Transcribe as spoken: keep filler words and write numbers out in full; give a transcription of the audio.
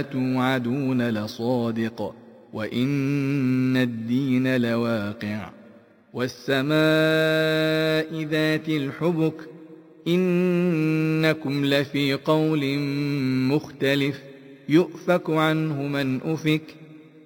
توعدون لصادق وإن الدين لواقع والسماء ذات الحبك إنكم لفي قول مختلف يؤفك عنه من أفك